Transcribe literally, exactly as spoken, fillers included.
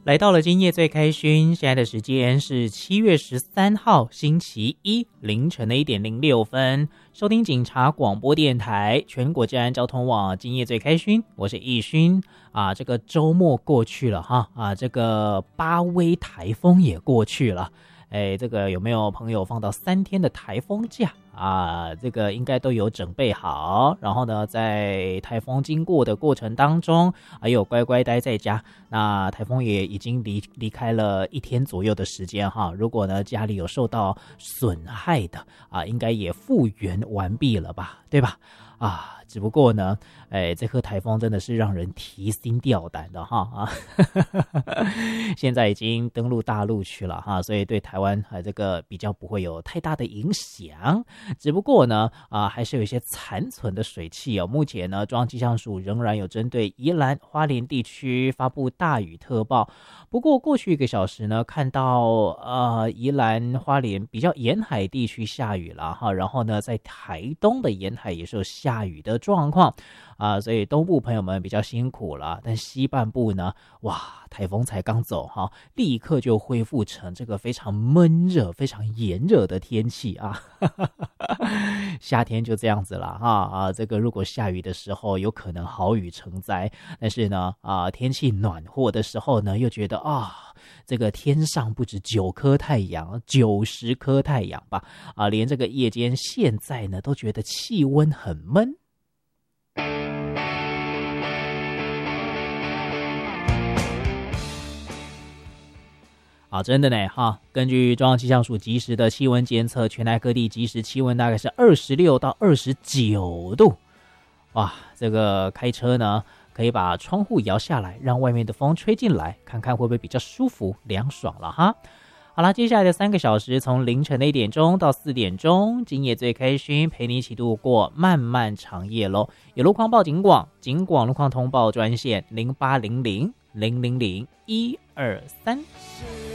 来到了今夜最开勋，现在的时间是七月十三号星期一凌晨的一点零六分，收听警察广播电台全国治安交通网今夜最开勋，我是易勋啊。这个周末过去了哈啊，这个巴威台风也过去了。哎，这个有没有朋友放到三天的台风假啊？这个应该都有准备好，然后呢，在台风经过的过程当中，还有乖乖待在家。那台风也已经离离开了一天左右的时间哈。如果呢家里有受到损害的啊，应该也复原完毕了吧，对吧？啊，只不过呢，哎，这颗台风真的是让人提心吊胆的哈啊！现在已经登陆大陆去了哈，所以对台湾啊这个比较不会有太大的影响。只不过呢，啊，还是有一些残存的水汽哦。目前呢，中央气象署仍然有针对宜兰花莲地区发布大雨特报。不过过去一个小时呢，看到呃宜兰花莲比较沿海地区下雨了哈，然后呢，在台东的沿海也是有下雨的状况啊，所以东部朋友们比较辛苦了。但西半部呢，哇，台风才刚走哈，立刻就恢复成这个非常闷热、非常炎热的天气啊。夏天就这样子了哈啊，这个如果下雨的时候有可能豪雨成灾，但是呢啊，天气暖和的时候呢，又觉得啊，这个天上不止九颗太阳，九十颗太阳吧啊，连这个夜间现在呢都觉得气温很闷。啊，真的呢哈！根据中央气象署即时的气温监测，全台各地即时气温大概是二十六到二十九度。哇，这个开车呢，可以把窗户摇下来，让外面的风吹进来，看看会不会比较舒服、凉爽了哈。好啦，接下来的三个小时，从凌晨的一点钟到四点钟，今夜最开心，陪你一起度过漫漫长夜喽。有路况报警广，警广路况通报专线零八零零零零零一二三。